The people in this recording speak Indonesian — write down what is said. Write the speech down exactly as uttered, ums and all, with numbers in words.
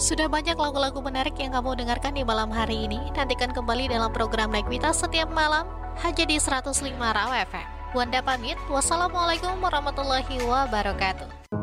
Sudah banyak lagu-lagu menarik yang kamu dengarkan di malam hari ini. Nantikan kembali dalam program Naik Vita setiap malam hanya di seratus lima Raw F M. Wanda pamit, wassalamualaikum warahmatullahi wabarakatuh.